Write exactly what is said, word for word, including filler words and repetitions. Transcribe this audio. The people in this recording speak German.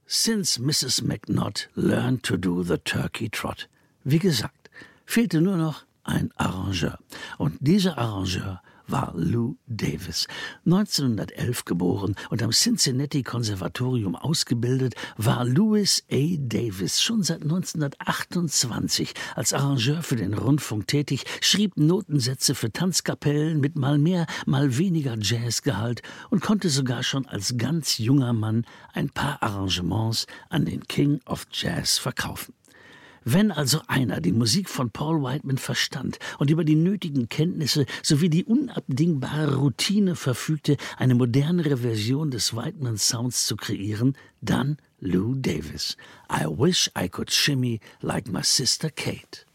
Since Missus McNutt learned to do the turkey trot. Wie gesagt, fehlte nur noch ein Arrangeur. Und dieser Arrangeur war Lou Davis. neunzehnhundertelf geboren und am Cincinnati Konservatorium ausgebildet, war Louis A. Davis schon seit neunzehnhundertachtundzwanzig als Arrangeur für den Rundfunk tätig, schrieb Notensätze für Tanzkapellen mit mal mehr, mal weniger Jazzgehalt und konnte sogar schon als ganz junger Mann ein paar Arrangements an den King of Jazz verkaufen. Wenn also einer die Musik von Paul Whiteman verstand und über die nötigen Kenntnisse sowie die unabdingbare Routine verfügte, eine modernere Version des Whiteman-Sounds zu kreieren, dann Lou Davis. I wish I could shimmy like my sister Kate.